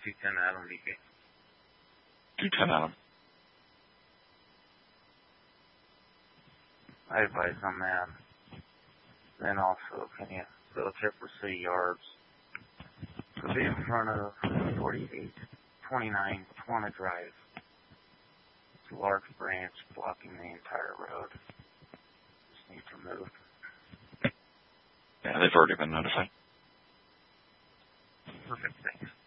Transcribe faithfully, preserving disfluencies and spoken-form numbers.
two ten Adam V P. two ten Adam. I advise on that. Then also, can you go Kepler City Yards? Could be in front of forty-eight twenty-nine Twana Drive. It's a large branch blocking the entire road. Just need to move. Yeah, they've already been notified. Perfect, thanks.